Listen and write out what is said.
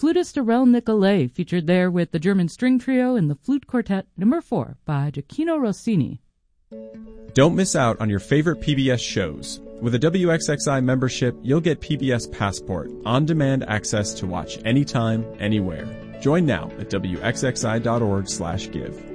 Flutist Arel Nicolai featured there with the German String Trio in the Flute Quartet No. 4 by Gioacchino Rossini. Don't miss out on your favorite PBS shows. With a WXXI membership, you'll get PBS Passport, on-demand access to watch anytime, anywhere. Join now at WXXI.org/give.